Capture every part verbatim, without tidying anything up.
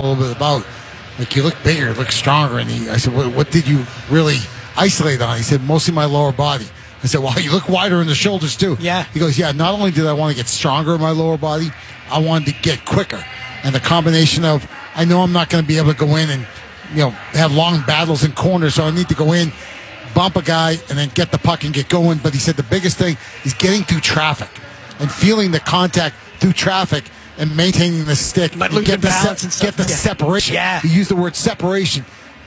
little bit about, like, you look bigger, you look stronger. And he, I said, what, what did you really isolate on? He said, mostly my lower body. I said, well, you look wider in the shoulders, too. Yeah. He goes, yeah, not only did I want to get stronger in my lower body, I wanted to get quicker. And the combination of, I know I'm not going to be able to go in and, you know, have long battles in corners, so I need to go in, bump a guy, and then get the puck and get going. But he said the biggest thing is getting through traffic and feeling the contact through traffic and maintaining the stick. But and get the, balance se- and stuff. get the Yeah. separation. Yeah. He used the word separation.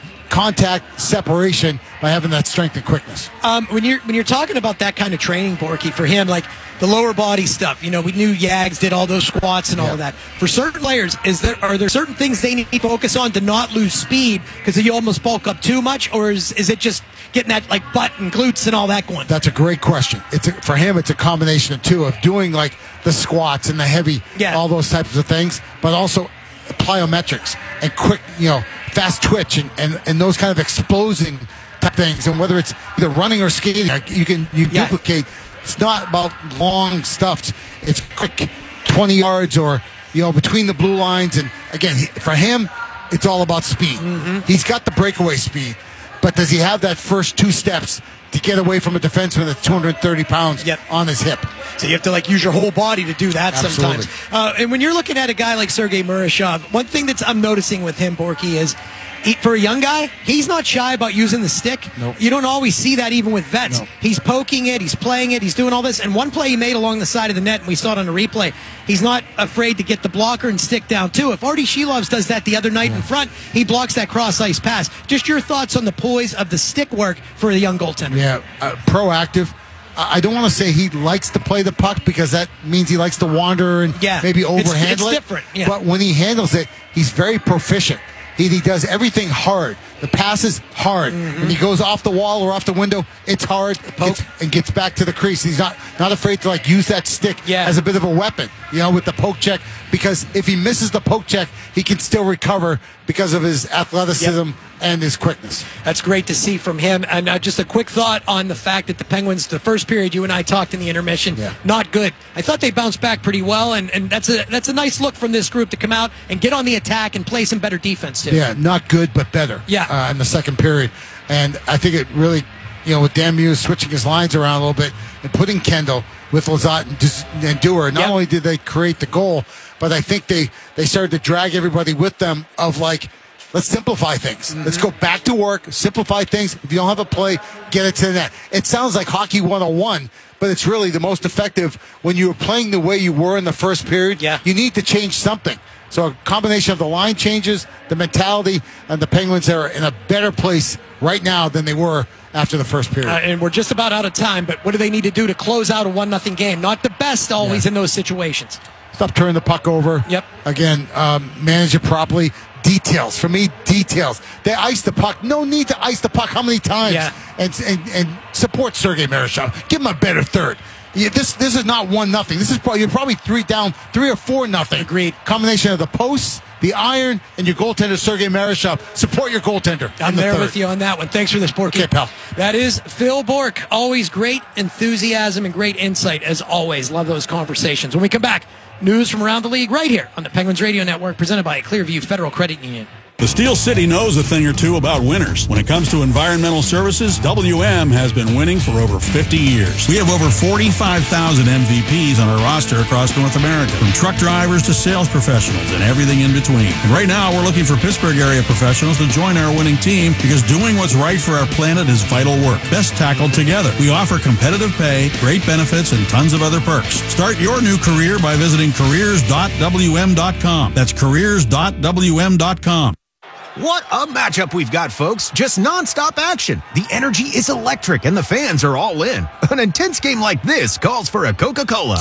Contact, separation, by having that strength and quickness. Um, when you're when you're talking about that kind of training, Borky, for him, like the lower body stuff, you know, we knew Yags did all those squats and all Yeah. of that. For certain players, is there are there certain things they need to focus on to not lose speed because you almost bulk up too much, or is is it just getting that like butt and glutes and all that going? That's a great question. It's a, for him, it's a combination of two, of doing like the squats and the heavy, Yeah. all those types of things, but also plyometrics and quick, you know, fast twitch and, and, and those kind of exploding type things. And whether it's either running or skating, like, you can you Yeah. duplicate. It's not about long stuff. It's quick, twenty yards or, you know, between the blue lines. And again, he, for him, it's all about speed. Mm-hmm. He's got the breakaway speed, but does he have that first two steps to get away from a defenseman that's two hundred thirty pounds Yep. on his hip? So you have to like use your whole body to do that Absolutely. sometimes. Uh, and when you're looking at a guy like Sergei Murashov, one thing that's I'm noticing with him, Borky, is he, for a young guy, he's not shy about using the stick. Nope. You don't always see that even with vets. No. He's poking it, he's playing it, he's doing all this. And one play he made along the side of the net, and we saw it on the replay, he's not afraid to get the blocker and stick down too. If Artie Shilovs does that the other night in front, he blocks that cross-ice pass. Just your thoughts on the poise of the stick work for a young goaltender. Yeah, uh, proactive. I I don't want to say he likes to play the puck because that means he likes to wander and Yeah. maybe It's- overhandle it's it. different, yeah. But when he handles it, he's very proficient. He, he does everything hard. The pass is hard. Mm-hmm. When he goes off the wall or off the window, it's hard gets, and gets back to the crease. He's not not afraid to like use that stick Yeah. as a bit of a weapon, you know, with the poke check. Because if he misses the poke check, he can still recover because of his athleticism and his quickness. That's great to see from him. And uh, just a quick thought on the fact that the Penguins, the first period, you and I talked in the intermission, Yeah. not good. I thought they bounced back pretty well, and, and that's a that's a nice look from this group to come out and get on the attack and play some better defense too. Yeah, not good, but better. Yeah. Uh, in the second period. And I think it really, you know, with Dan Muse switching his lines around a little bit and putting Kendall with Lizotte and, Des- and Dewar, not Yep. only did they create the goal, but I think they, they started to drag everybody with them of like, let's simplify things. Mm-hmm. Let's go back to work, simplify things. If you don't have a play, get it to the net. It sounds like hockey one oh one, but it's really the most effective when you were playing the way you were in the first period. Yeah. You need to change something. So a combination of the line changes, the mentality, and the Penguins are in a better place right now than they were after the first period. Uh, and we're just about out of time, but what do they need to do to close out a one nothing game? Not the best always Yeah. in those situations. Stop turning the puck over. Yep. Again, um, manage it properly. Details. For me, details. They ice the puck. No need to ice the puck how many times? Yeah. And, and, and support Sergei Murashov. Give him a better third. Yeah, this this is not one nothing. This is probably you're probably three down, three or four nothing. Agreed. Combination of the posts, the iron, and your goaltender Sergei Murashov. Support your goaltender. I'm in the there third. with you on that one. Thanks for this, Borky. Okay, pal. That is Phil Bourque. Always great enthusiasm and great insight, as always. Love those conversations. When we come back, news from around the league right here on the Penguins Radio Network, presented by Clearview Federal Credit Union. The Steel City knows a thing or two about winners. When it comes to environmental services, W M has been winning for over fifty years. We have over forty-five thousand M V Ps on our roster across North America, from truck drivers to sales professionals and everything in between. And right now, we're looking for Pittsburgh area professionals to join our winning team because doing what's right for our planet is vital work, best tackled together. We offer competitive pay, great benefits, and tons of other perks. Start your new career by visiting careers dot w m dot com. That's careers dot w m dot com. What a matchup we've got, folks. Just nonstop action. The energy is electric and the fans are all in. An intense game like this calls for a Coca-Cola.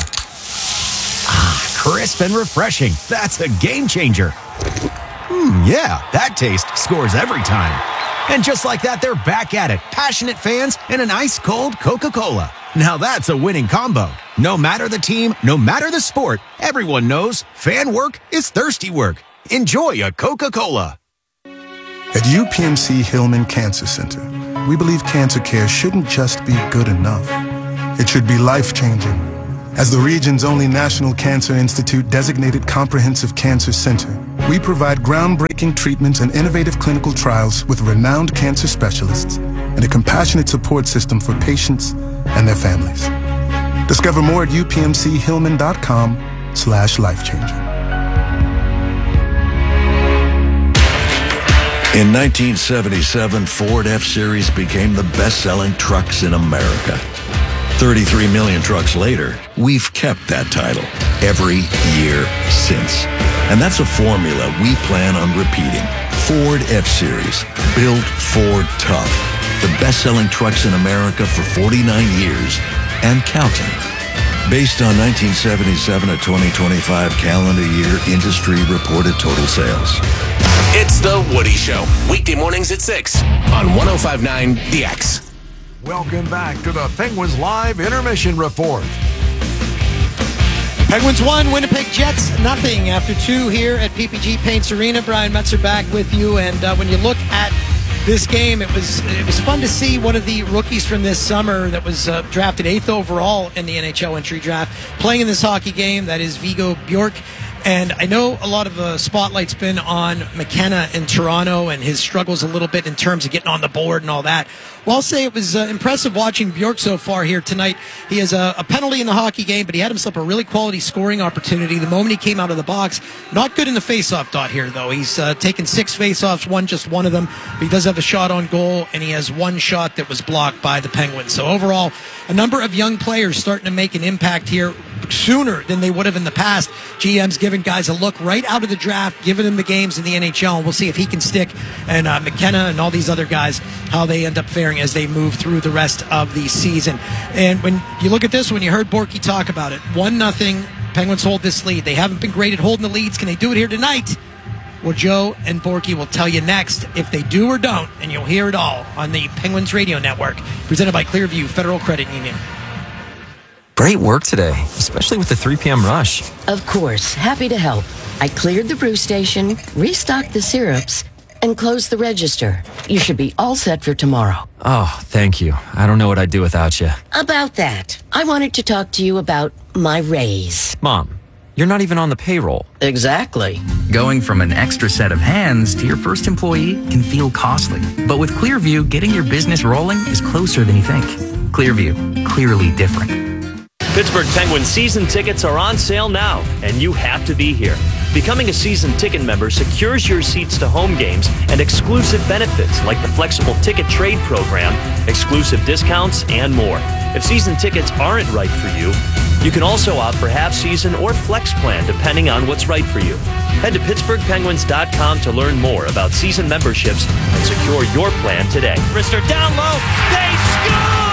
Ah, crisp and refreshing. That's a game changer. Hmm, yeah, that taste scores every time. And just like that, they're back at it. Passionate fans and an ice-cold Coca-Cola. Now that's a winning combo. No matter the team, no matter the sport, everyone knows fan work is thirsty work. Enjoy a Coca-Cola. At U P M C Hillman Cancer Center, we believe cancer care shouldn't just be good enough. It should be life-changing. As the region's only National Cancer Institute designated comprehensive cancer center, We provide groundbreaking treatments and innovative clinical trials with renowned cancer specialists and a compassionate support system for patients and their families. Discover more at upmchillman.com slash lifechanger. In nineteen seventy-seven, Ford F-Series became the best-selling trucks in America. thirty-three million trucks later, we've kept that title every year since. And that's a formula we plan on repeating. Ford F-Series, built Ford tough. The best-selling trucks in America for forty-nine years and counting. Based on nineteen seventy-seven to twenty twenty-five calendar year industry reported total sales. It's The Woody Show, weekday mornings at six on one oh five point nine The X. Welcome back to the Penguins Live Intermission Report. Penguins won, Winnipeg Jets nothing after two here at P P G Paints Arena. Brian Metzer back with you, and uh, when you look at this game, it was it was fun to see one of the rookies from this summer that was uh, drafted eighth overall in the N H L entry draft playing in this hockey game. That is Viggo Bjork. And I know a lot of the spotlight's been on McKenna in Toronto and his struggles a little bit in terms of getting on the board and all that. Well, I'll say it was uh, impressive watching Bjork so far here tonight. He has a, a penalty in the hockey game, but he had himself a really quality scoring opportunity the moment he came out of the box. Not good in the face-off dot here, though. He's uh, taken six face-offs, won just one of them. But he does have a shot on goal, and he has one shot that was blocked by the Penguins. So overall, a number of young players starting to make an impact here sooner than they would have in the past. G M's giving guys a look right out of the draft, giving them the games in the N H L, and we'll see if he can stick, and uh, McKenna and all these other guys, how they end up faring as they move through the rest of the season. And when you look at this, when you heard Borky talk about it, one nothing, Penguins hold this lead. They haven't been great at holding the leads. Can they do it here tonight? Well, Joe and Borky will tell you next if they do or don't, and you'll hear it all on the Penguins Radio Network, presented by Clearview Federal Credit Union. Great work today, especially with the three p.m. rush. Of course, happy to help. I cleared the brew station, restocked the syrups, and closed the register. You should be all set for tomorrow. Oh, thank you. I don't know what I'd do without you. About that, I wanted to talk to you about my raise. Mom, you're not even on the payroll. Exactly. Going from an extra set of hands to your first employee can feel costly. But with Clearview, getting your business rolling is closer than you think. Clearview, clearly different. Pittsburgh Penguins season tickets are on sale now, and you have to be here. Becoming a season ticket member secures your seats to home games and exclusive benefits like the flexible ticket trade program, exclusive discounts, and more. If season tickets aren't right for you, you can also opt for half-season or flex plan depending on what's right for you. Head to Pittsburgh Penguins dot com to learn more about season memberships and secure your plan today. Rister down low, they score!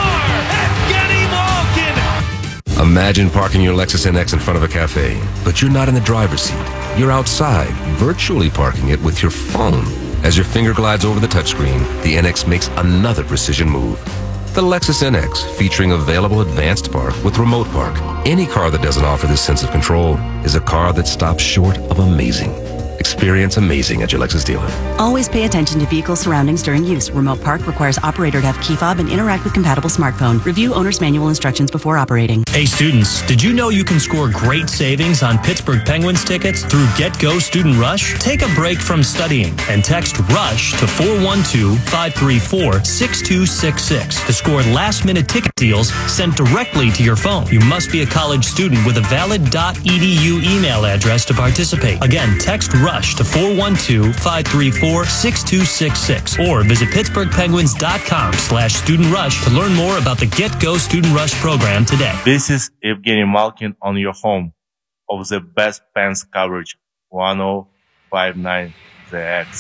Evgeny Malkin! Imagine parking your Lexus N X in front of a cafe, but you're not in the driver's seat. You're outside, virtually parking it with your phone. As your finger glides over the touchscreen, the N X makes another precision move. The Lexus N X, featuring available advanced park with remote park. Any car that doesn't offer this sense of control is a car that stops short of amazing. Experience amazing at your Lexus dealer. Always pay attention to vehicle surroundings during use. Remote park requires operator to have key fob and interact with compatible smartphone. Review owner's manual instructions before operating. Hey students, did you know you can score great savings on Pittsburgh Penguins tickets through GetGo Student Rush? Take a break from studying and text RUSH to four one two, five three four, six two six six to score last-minute ticket deals sent directly to your phone. You must be a college student with a valid .edu email address to participate. Again, text RUSH to four one two, five three four, six two six six or visit Pittsburgh Penguins dot com slash student rush to learn more about the Get Go Student Rush program today. This is Evgeny Malkin on your home of the best Pens coverage, one oh five point nine The X.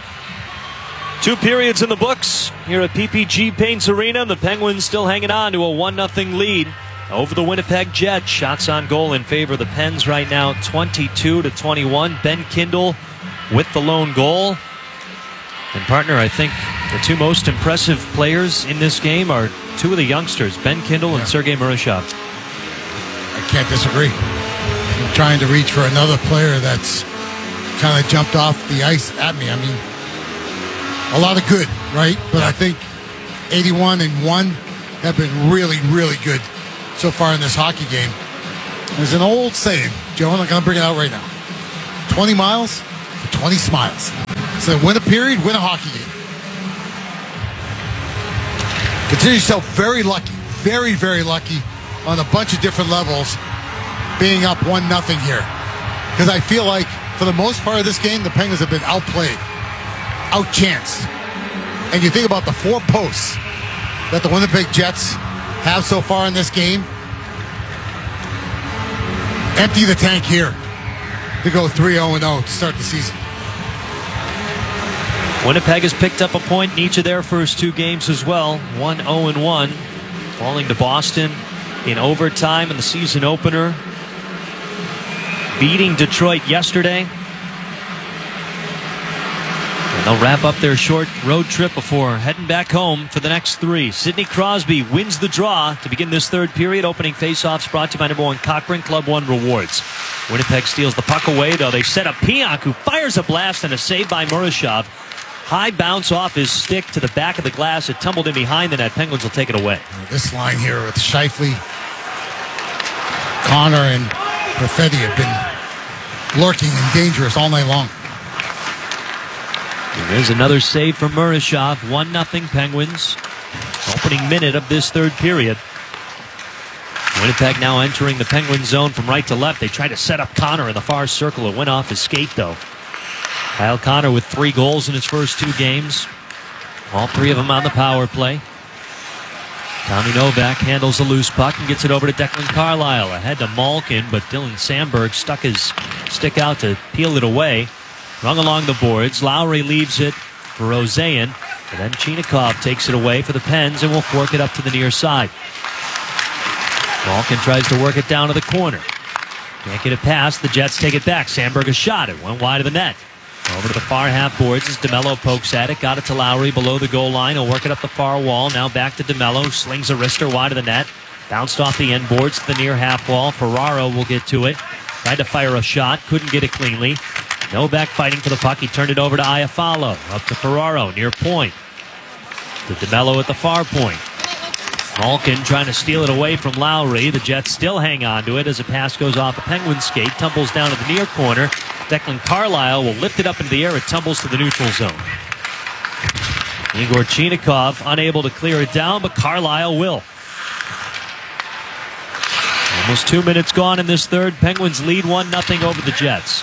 Two periods in the books here at P P G Paints Arena. The Penguins still hanging on to a one nothing lead over the Winnipeg Jets. Shots on goal in favor of the Pens right now, twenty-two to twenty-one. Ben Kindle with the lone goal. And partner, I think the two most impressive players in this game are two of the youngsters, Ben Kindle and yeah. Sergei Murashov. I can't disagree. I'm trying to reach for another player that's kind of jumped off the ice at me. I mean, a lot of good, right? But I think eighty-one and one have been really, really good so far in this hockey game. There's an old saying, Joe, I'm going to bring it out right now. twenty miles, twenty smiles. So win a period, win a hockey game. Consider yourself very lucky, very, very lucky on a bunch of different levels being up one nothing here. Because I feel like for the most part of this game, the Penguins have been outplayed, outchanced. And you think about the four posts that the Winnipeg Jets have so far in this game. Empty the tank here to go three oh and oh to start the season. Winnipeg has picked up a point in each of their first two games as well. one oh and one, falling to Boston in overtime in the season opener. Beating Detroit yesterday. And they'll wrap up their short road trip before heading back home for the next three. Sidney Crosby wins the draw to begin this third period. Opening faceoffs brought to you by number one Cochrane Club One Rewards. Winnipeg steals the puck away, though. They set up Pionk, who fires a blast and a save by Murashov. High bounce off his stick to the back of the glass. It tumbled in behind the net. Penguins will take it away. This line here with Scheifele, Connor, and Perfetti have been lurking and dangerous all night long. And there's another save from Murashov. one nothing Penguins. Opening minute of this third period. Winnipeg now entering the Penguin zone from right to left. They try to set up Connor in the far circle. It went off his skate, though. Kyle Connor with three goals in his first two games. All three of them on the power play. Tommy Novak handles the loose puck and gets it over to Declan Carlisle. Ahead to Malkin, but Dylan Sandberg stuck his stick out to peel it away. Rung along the boards. Lowry leaves it for Rosean. And then Chinikov takes it away for the Pens and will fork it up to the near side. Malkin tries to work it down to the corner. Can't get it past. The Jets take it back. Sandberg a shot. It went wide of the net. Over to the far half boards as DeMello pokes at it. Got it to Lowry below the goal line. He'll work it up the far wall. Now back to DeMello. Slings a wrister wide of the net. Bounced off the end boards to the near half wall. Ferraro will get to it. Tried to fire a shot. Couldn't get it cleanly. Novak fighting for the puck. He turned it over to Iafallo. Up to Ferraro near point. To DeMello at the far point. Malkin trying to steal it away from Lowry. The Jets still hang on to it as a pass goes off a Penguin skate. Tumbles down to the near corner. Declan Carlisle will lift it up into the air. It tumbles to the neutral zone. Igor Chinikov unable to clear it down, but Carlisle will. Almost two minutes gone in this third. Penguins lead one nothing over the Jets.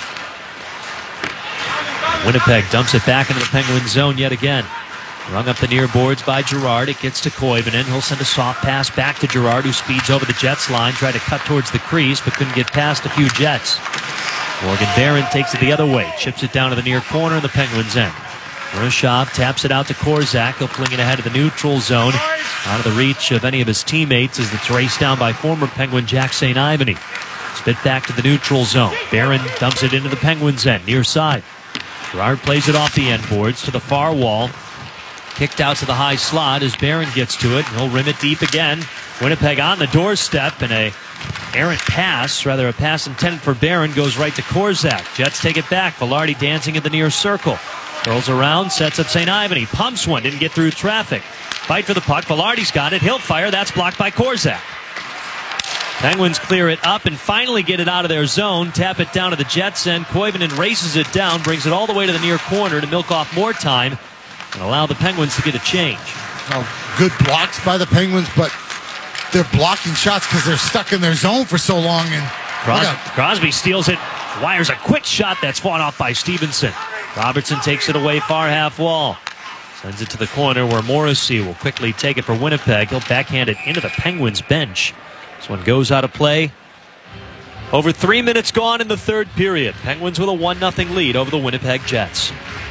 Winnipeg dumps it back into the Penguin zone yet again. Rung up the near boards by Girard. It gets to Koivunen. He'll send a soft pass back to Girard, who speeds over the Jets line. Tried to cut towards the crease, but couldn't get past a few Jets. Morgan Barron takes it the other way. Chips it down to the near corner of the Penguins' end. Murashov taps it out to Korzak. He'll fling it ahead of the neutral zone. Out of the reach of any of his teammates as it's raced down by former Penguin Jack Saint Ivany. Spit back to the neutral zone. Barron dumps it into the Penguins' end, near side. Girard plays it off the end boards to the far wall. Kicked out to the high slot as Barron gets to it. He'll rim it deep again. Winnipeg on the doorstep, and a errant pass, rather a pass intended for Barron, goes right to Korzak. Jets take it back. Velarde dancing in the near circle. Throws around, sets up Saint Ivany. Pumps one, didn't get through traffic. Fight for the puck. Velarde's got it. He'll fire. That's blocked by Korzak. Penguins clear it up and finally get it out of their zone. Tap it down to the Jets end. Koivunen races it down, brings it all the way to the near corner to milk off more time and allow the Penguins to get a change. Oh, good blocks by the Penguins, but they're blocking shots because they're stuck in their zone for so long. And Cros- Crosby steals it, wires a quick shot that's fought off by Stevenson. Robertson takes it away far half wall. Sends it to the corner where Morrissey will quickly take it for Winnipeg. He'll backhand it into the Penguins bench. This one goes out of play. Over three minutes gone in the third period. Penguins with a one nothing lead over the Winnipeg Jets.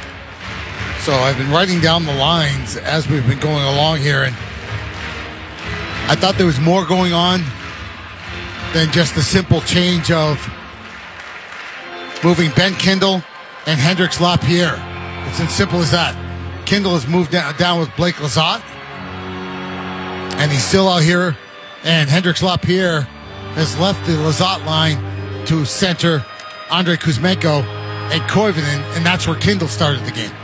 So I've been writing down the lines as we've been going along here, and I thought there was more going on than just the simple change of moving Ben Kindle and Hendrix Lapierre. It's as simple as that. Kindle has moved down, down with Blake Lizotte, and he's still out here, and Hendrix Lapierre has left the Lizotte line to center Andrei Kuzmenko and Koivunen, and that's where Kindle started the game.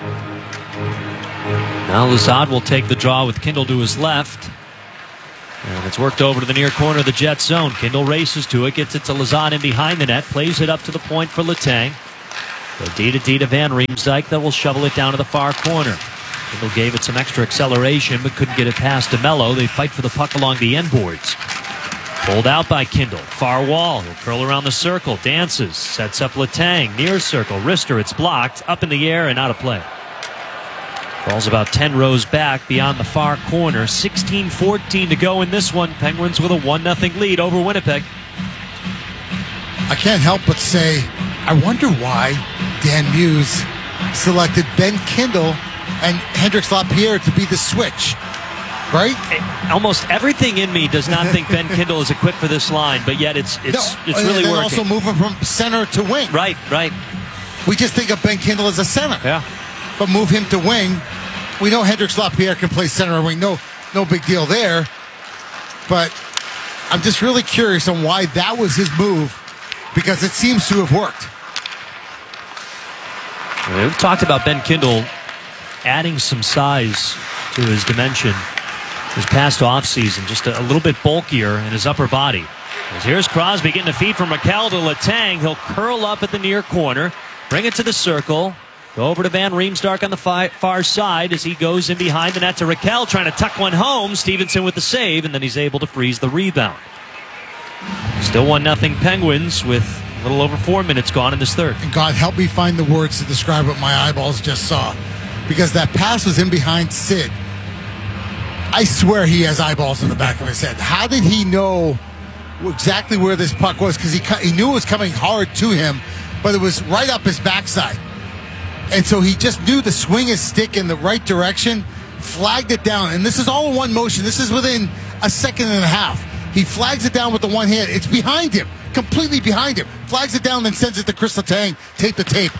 Now Lizotte will take the draw with Kindle to his left. And it's worked over to the near corner of the Jets zone. Kindle races to it, gets it to Lizotte in behind the net, plays it up to the point for Letang. So D to D to Van Riemsdyk that will shovel it down to the far corner. Kendall gave it some extra acceleration but couldn't get it past DeMello. They fight for the puck along the end boards. Pulled out by Kindle. Far wall. He'll curl around the circle. Dances. Sets up Letang. Near circle. Wrister. It's blocked. Up in the air and out of play. Falls about ten rows back beyond the far corner. sixteen fourteen to go in this one. Penguins with a one nothing lead over Winnipeg. I can't help but say, I wonder why Dan Muse selected Ben Kindle and Hendrix Lapierre to be the switch. Right? Almost everything in me does not think Ben Kindle is equipped for this line, but yet it's it's no, it's really and working. Also moving from center to wing. Right, right. We just think of Ben Kindle as a center. Yeah. But move him to wing. We know Hendrix Lapierre can play center or wing. No, no big deal there. But I'm just really curious on why that was his move, because it seems to have worked. We've talked about Ben Kindle adding some size to his dimension this past offseason, just a, a little bit bulkier in his upper body. As here's Crosby getting a feed from Raquel to Letang. He'll curl up at the near corner, bring it to the circle, go over to Van Riemsdyk on the fi- far side as he goes in behind the net to Raquel, trying to tuck one home. Stevenson with the save, and then he's able to freeze the rebound. Still one nothing Penguins with a little over four minutes gone in this third. And God help me find the words to describe what my eyeballs just saw, because that pass was in behind Sid. I swear he has eyeballs in the back of his head. How did he know exactly where this puck was? Because he, he knew it was coming hard to him, but it was right up his backside. And so he just knew to swing his stick in the right direction, flagged it down. And this is all in one motion. This is within a second and a half. He flags it down with the one hand. It's behind him, completely behind him. Flags it down, then sends it to Chris Letang. Tape the tape.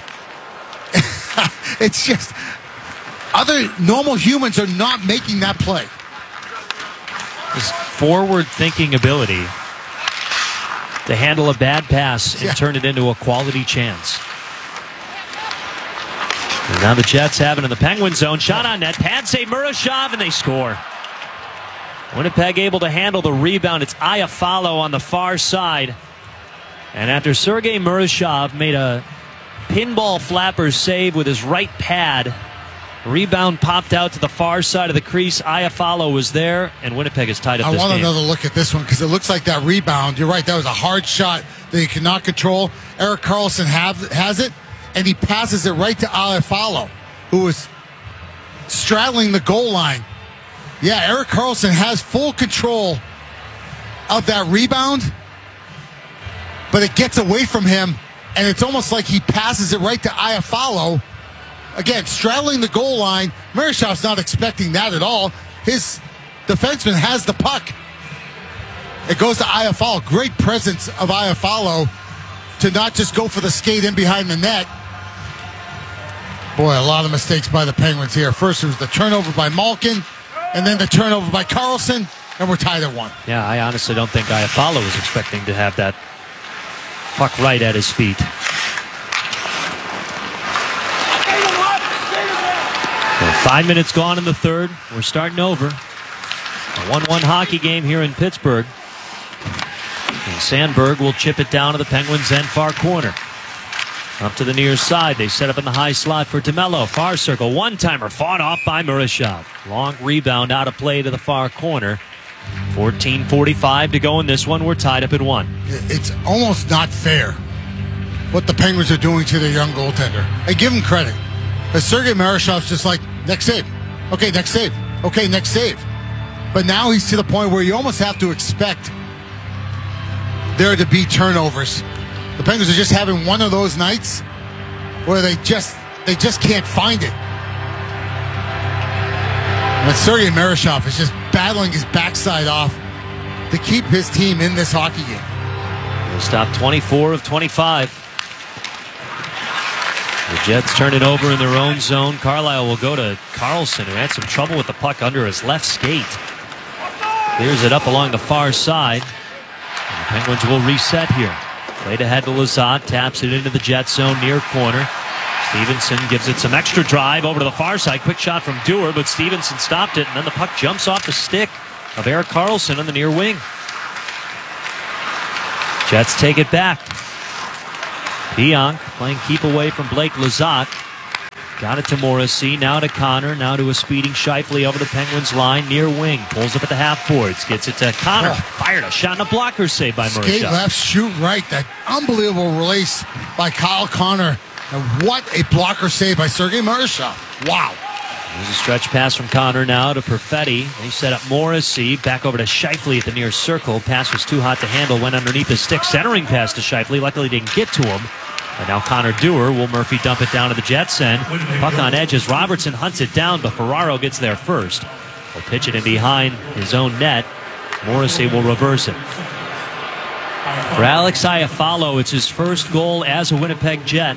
It's just, other normal humans are not making that play. His forward-thinking ability to handle a bad pass and Yeah. turn it into a quality chance. And now the Jets have it in the Penguin zone. Shot on net. Pad save Murashov, and they score. Winnipeg able to handle the rebound. It's Iafallo on the far side. And after Sergei Murashov made a pinball flapper save with his right pad, rebound popped out to the far side of the crease. Iafallo was there, and Winnipeg has tied up I this want game. another look at this one, because it looks like that rebound. You're right, that was a hard shot that he could not control. Erik Karlsson have, has it, and he passes it right to Iafallo, who was straddling the goal line. Yeah, Erik Karlsson has full control of that rebound, but it gets away from him, and it's almost like he passes it right to Iafallo. Again, straddling the goal line. Murashov's not expecting that at all. His defenseman has the puck. It goes to Iafallo. Great presence of Iafallo to not just go for the skate in behind the net. Boy, a lot of mistakes by the Penguins here. First, it was the turnover by Malkin, and then the turnover by Karlsson, and we're tied at one. Yeah, I honestly don't think Iafallo was expecting to have that puck right at his feet. So five minutes gone in the third. We're starting over. A one one hockey game here in Pittsburgh. And Sandberg will chip it down to the Penguins' end far corner. Up to the near side. They set up in the high slot for DeMello. Far circle. One-timer fought off by Murashov. Long rebound out of play to the far corner. fourteen forty-five to go in this one. We're tied up at one. It's almost not fair what the Penguins are doing to their young goaltender. I give him credit. But Sergei Marashov's just like, next save. Okay, next save. Okay, next save. But now he's to the point where you almost have to expect there to be turnovers. The Penguins are just having one of those nights where they just they just can't find it. And Sergei Marashov is just battling his backside off to keep his team in this hockey game. He'll stop twenty-four of twenty-five. The Jets turn it over in their own zone. Carlisle will go to Karlsson, who had some trouble with the puck under his left skate. Clears it up along the far side. And the Penguins will reset here. Played ahead to Lizotte, taps it into the Jet zone near corner. Stevenson gives it some extra drive over to the far side. Quick shot from Dewar, but Stevenson stopped it, and then the puck jumps off the stick of Erik Karlsson on the near wing. Jets take it back. Dionk playing keep away from Blake Lizotte. Got it to Morrissey, now to Connor, now to a speeding Scheifele over the Penguins line near wing. Pulls up at the half boards, gets it to Connor. Oh. Fired a shot and a blocker save by Murray. Skate left, shoot right. That unbelievable release by Kyle Connor. And what a blocker save by Sergei Murashov. Wow. There's a stretch pass from Connor now to Perfetti. They set up Morrissey. Back over to Scheifele at the near circle. Pass was too hot to handle. Went underneath his stick. Centering pass to Scheifele. Luckily didn't get to him. And now Connor Dewar. Will Murphy dump it down to the Jets end? Puck on edges. Robertson hunts it down, but Ferraro gets there first. Will pitch it in behind his own net. Morrissey will reverse it. For Alex Iafallo, it's his first goal as a Winnipeg Jet.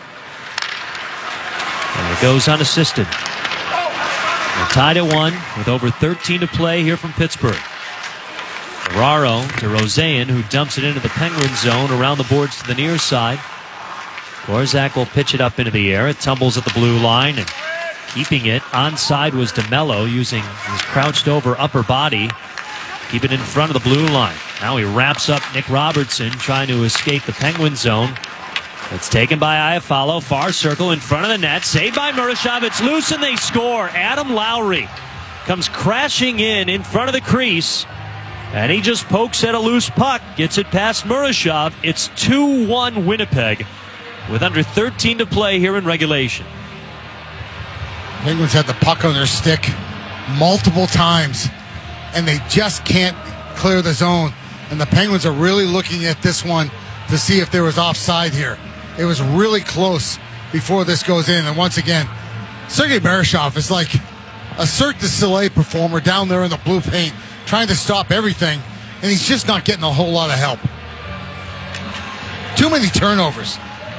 And it goes unassisted. We're tied at one with over thirteen to play here from Pittsburgh. Ferraro to Rosean, who dumps it into the Penguin zone around the boards to the near side. Gorzak will pitch it up into the air. It tumbles at the blue line, and keeping it onside was DeMello using his crouched over upper body. Keep it in front of the blue line. Now he wraps up Nick Robertson trying to escape the Penguin zone. It's taken by Iafallo, far circle in front of the net, saved by Murashov. It's loose and they score. Adam Lowry comes crashing in in front of the crease, and he just pokes at a loose puck, gets it past Murashov. It's two one Winnipeg with under thirteen to play here in regulation. Penguins had the puck on their stick multiple times, and they just can't clear the zone. And the Penguins are really looking at this one to see if there was offside here. It was really close before this goes in. And once again, Sergei Murashov is like a Cirque du Soleil performer down there in the blue paint, trying to stop everything, and he's just not getting a whole lot of help. Too many turnovers.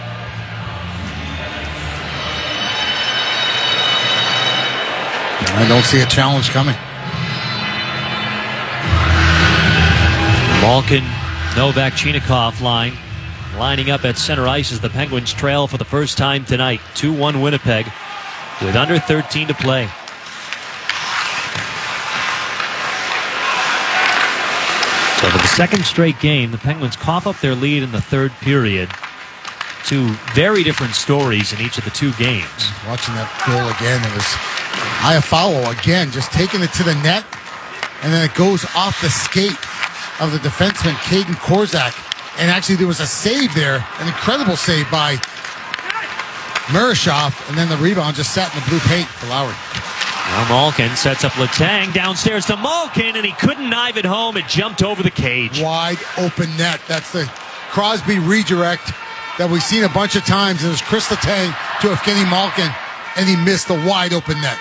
I don't see a challenge coming. Malkin, Novak, Chinakhov line. Lining up at center ice as the Penguins trail for the first time tonight. two one Winnipeg with under thirteen to play. So for the second straight game, the Penguins cough up their lead in the third period. Two very different stories in each of the two games. Watching that goal again, it was Iafallo again, just taking it to the net, and then it goes off the skate of the defenseman, Caden Korzak. And actually, there was a save there, an incredible save by Murashov, and then the rebound just sat in the blue paint for Lowry. Now Malkin sets up Letang downstairs to Malkin, and he couldn't knife it home. It jumped over the cage. Wide open net. That's the Crosby redirect that we've seen a bunch of times. It was Chris Letang to Evgeny Malkin, and he missed the wide open net.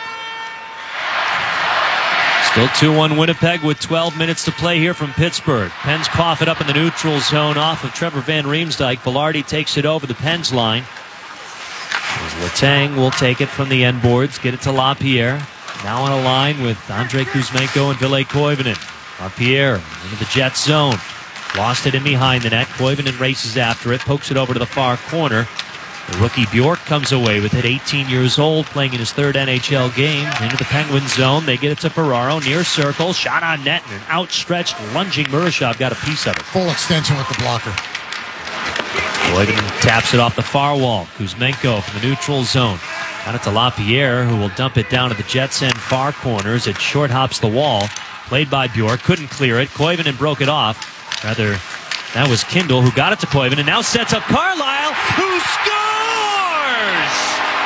Still two one Winnipeg with twelve minutes to play here from Pittsburgh. Pens cough it up in the neutral zone off of Trevor Van Riemsdyk. Velarde takes it over the Pens line. As Letang will take it from the end boards, get it to LaPierre. Now on a line with Andrei Kuzmenko and Ville Koivunen. LaPierre into the Jet zone. Lost it in behind the net. Koivunen races after it, pokes it over to the far corner. The rookie Bjork comes away with it, eighteen years old, playing in his third N H L game. Into the Penguin zone, they get it to Ferraro, near circle, shot on net, and an outstretched, lunging Murashov got a piece of it. Full extension with the blocker. Koivunen taps it off the far wall. Kuzmenko from the neutral zone. Got it to LaPierre, who will dump it down to the Jets' end far corners. It short hops the wall. Played by Bjork, couldn't clear it. Koivunen broke it off. Rather, that was Kindle who got it to Koivunen, and now sets up Carlisle, who scores!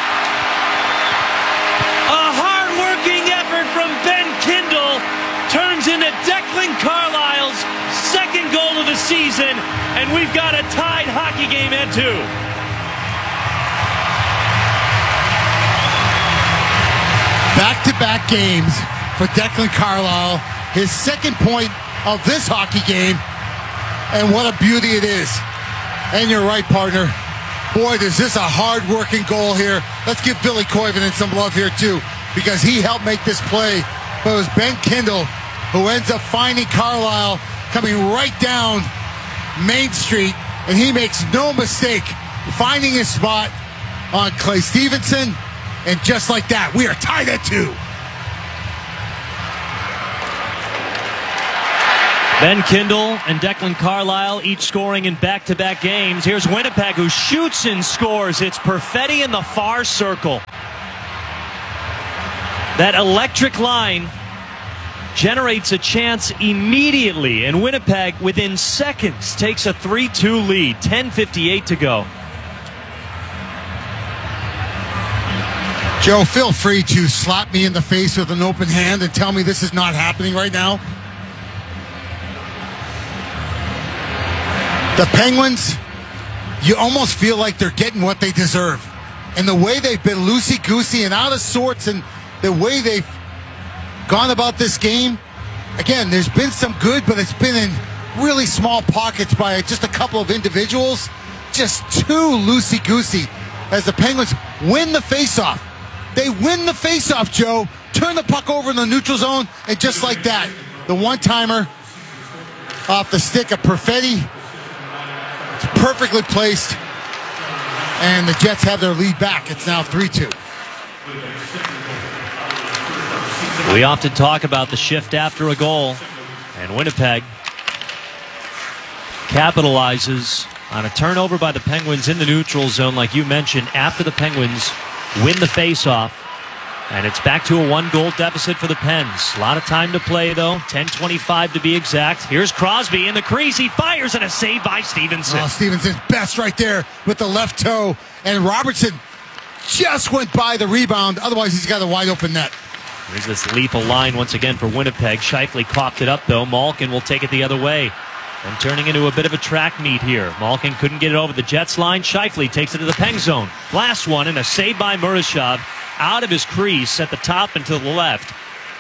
A hard-working effort from Ben Kindle turns into Declan Carlisle's second goal of the season, and we've got a tied hockey game at two. Back-to-back games for Declan Carlisle, his second point of this hockey game. And what a beauty it is. And you're right, partner. Boy, is this a hard-working goal here. Let's give Ville Koivunen some love here, too, because he helped make this play. But it was Ben Kindle who ends up finding Carlisle coming right down Main Street, and he makes no mistake finding his spot on Clay Stevenson. And just like that, we are tied at two. Ben Kindle and Declan Carlisle each scoring in back-to-back games. Here's Winnipeg, who shoots and scores. It's Perfetti in the far circle. That electric line generates a chance immediately, and Winnipeg, within seconds, takes a three two lead. ten fifty-eight to go. Joe, feel free to slap me in the face with an open hand and tell me this is not happening right now. The Penguins, you almost feel like they're getting what they deserve. And the way they've been loosey-goosey and out of sorts, and the way they've gone about this game, again, there's been some good, but it's been in really small pockets by just a couple of individuals. Just too loosey-goosey as the Penguins win the faceoff. They win the faceoff, Joe. Turn the puck over in the neutral zone, and just like that, the one-timer off the stick of Perfetti. It's perfectly placed, and the Jets have their lead back. It's now three two. We often talk about the shift after a goal, and Winnipeg capitalizes on a turnover by the Penguins in the neutral zone, like you mentioned, after the Penguins win the faceoff. And it's back to a one-goal deficit for the Pens. A lot of time to play, though. ten twenty-five to be exact. Here's Crosby in the crease. He fires, and a save by Stevenson. Oh, Stevenson's best right there with the left toe. And Robertson just went by the rebound. Otherwise, he's got a wide-open net. Here's this lethal line once again for Winnipeg. Scheifele coughed it up, though. Malkin will take it the other way. And turning into a bit of a track meet here. Malkin couldn't get it over the Jets line. Scheifele takes it to the Peng zone. Last one, and a save by Murashov out of his crease at the top and to the left.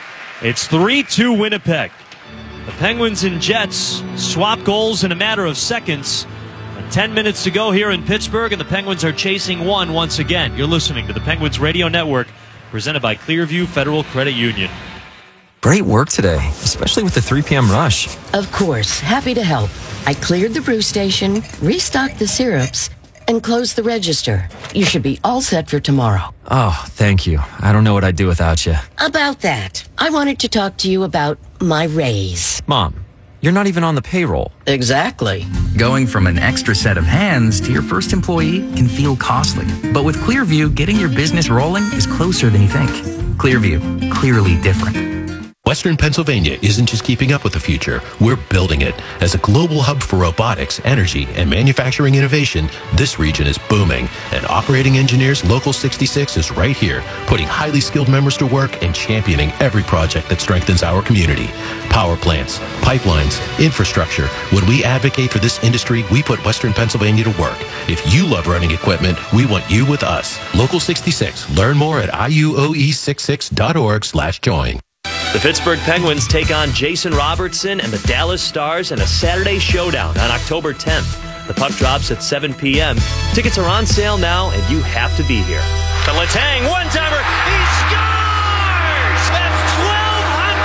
It's three two Winnipeg. The Penguins and Jets swap goals in a matter of seconds. Ten minutes to go here in Pittsburgh, and the Penguins are chasing one once again. You're listening to the Penguins Radio Network, presented by Clearview Federal Credit Union. Great work today, especially with the three p.m. rush. Of course, happy to help. I cleared the brew station, restocked the syrups, and closed the register. You should be all set for tomorrow. Oh, thank you. I don't know what I'd do without you. About that, I wanted to talk to you about my raise. Mom, you're not even on the payroll. Exactly. Going from an extra set of hands to your first employee can feel costly. But with Clearview, getting your business rolling is closer than you think. Clearview, clearly different. Western Pennsylvania isn't just keeping up with the future, we're building it. As a global hub for robotics, energy, and manufacturing innovation, this region is booming. And Operating Engineers Local sixty-six is right here, putting highly skilled members to work and championing every project that strengthens our community. Power plants, pipelines, infrastructure. When we advocate for this industry, we put Western Pennsylvania to work. If you love running equipment, we want you with us. Local sixty-six. Learn more at I U O E sixty-six dot org slash join. The Pittsburgh Penguins take on Jason Robertson and the Dallas Stars in a Saturday showdown on October tenth. The puck drops at seven p.m. Tickets are on sale now, and you have to be here. The Letang one-timer, he scores!